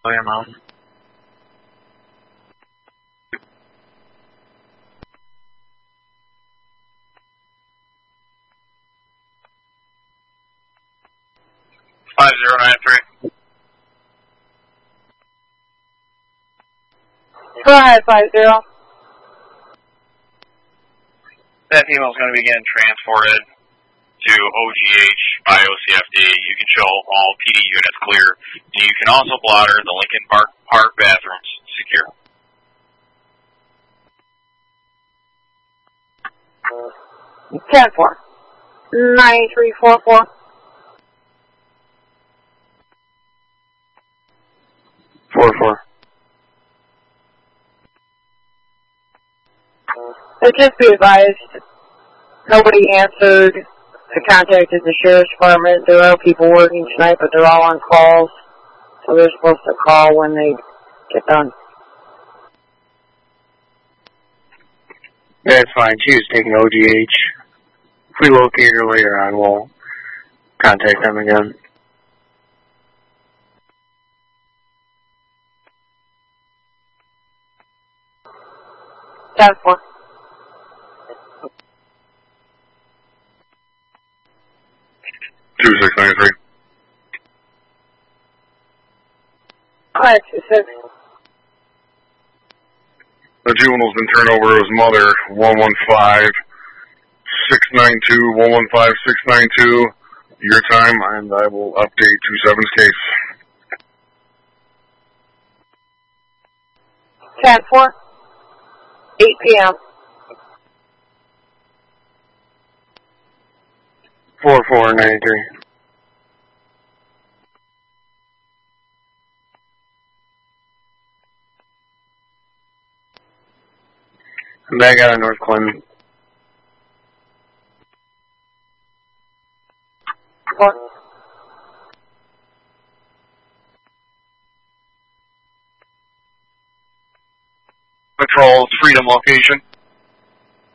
Iron Mountain. Five 5093. Go ahead, 50. That female is going to be getting transported to OGH by OCFD. You can show all PD units clear. And you can also blotter the Lincoln Park bathrooms secure. Ten 4. 9344. 4-4. Just be advised, nobody answered. I contacted the sheriff's department. There are people working tonight, but they're all on calls. So they're supposed to call when they get done. That's fine. She was taking OGH. If we locate her later on, we'll contact them again. Ten 4. 2693. All right, 26. The juvenile's been turned over to his mother, 115-692, 115-692. Your time, and I will update 27's case. 10 4. 8 p.m. 4493. I'm back out of North Clinton. 4. Patrol, Freedom location.